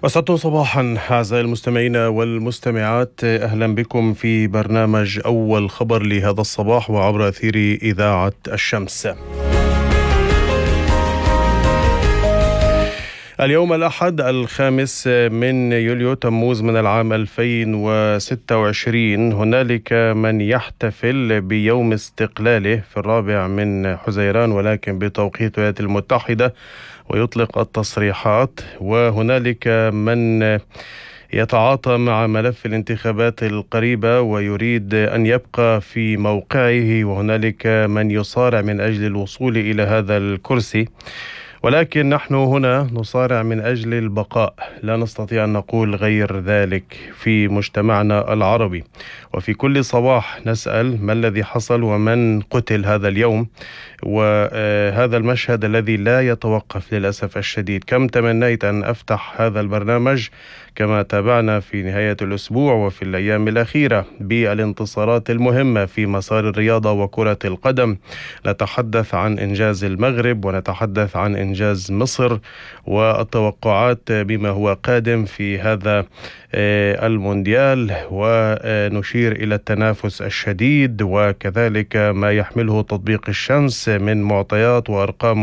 أسعدتم صباحا أعزائي المستمعين والمستمعات، أهلا بكم في برنامج أول خبر لهذا الصباح وعبر أثير إذاعة الشمس. اليوم الأحد 5 من يوليو تموز من العام 2026 هنالك من يحتفل بيوم استقلاله في 4 من حزيران ولكن بتوقيت الولايات المتحدة ويطلق التصريحات، وهنالك من يتعاطى مع ملف الانتخابات القريبة ويريد أن يبقى في موقعه، وهنالك من يصارع من أجل الوصول إلى هذا الكرسي، ولكن نحن هنا نصارع من أجل البقاء، لا نستطيع أن نقول غير ذلك في مجتمعنا العربي. وفي كل صباح نسأل ما الذي حصل ومن قتل هذا اليوم، وهذا المشهد الذي لا يتوقف للأسف الشديد. كم تمنيت أن أفتح هذا البرنامج كما تابعنا في نهاية الأسبوع وفي الأيام الأخيرة بالانتصارات المهمة في مسار الرياضة وكرة القدم، نتحدث عن إنجاز المغرب ونتحدث عن إنجاز مصر والتوقعات بما هو قادم في هذا المونديال، ونشير إلى التنافس الشديد وكذلك ما يحمله تطبيق الشمس من معطيات وأرقام